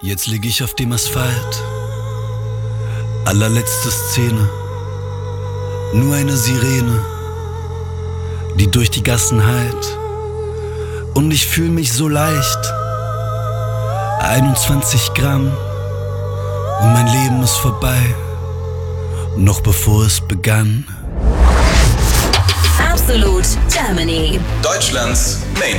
Jetzt lieg ich auf dem Asphalt, allerletzte Szene, nur eine Sirene, die durch die Gassen hallt. Und ich fühl mich so leicht, 21 Gramm und mein Leben ist vorbei, noch bevor es begann. Absolute Germany. Deutschlands Main